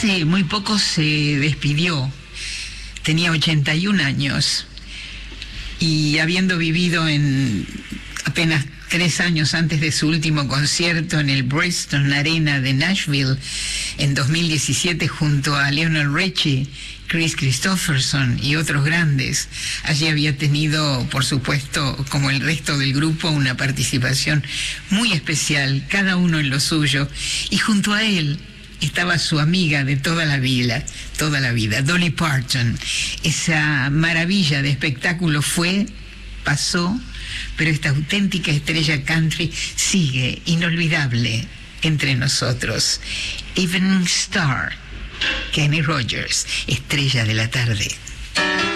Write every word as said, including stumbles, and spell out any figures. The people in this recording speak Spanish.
Hace muy poco se despidió, tenía ochenta y un años y habiendo vivido en apenas tres años antes de su último concierto en el Bridgestone Arena de Nashville en dos mil diecisiete junto a Lionel Richie, Chris Christopherson y otros grandes. Allí había tenido, por supuesto, como el resto del grupo, una participación muy especial, cada uno en lo suyo, y junto a él estaba su amiga de toda la vida, toda la vida, Dolly Parton. Esa maravilla de espectáculo fue, pasó, pero esta auténtica estrella country sigue inolvidable entre nosotros. Evening Star, Kenny Rogers, estrella de la tarde.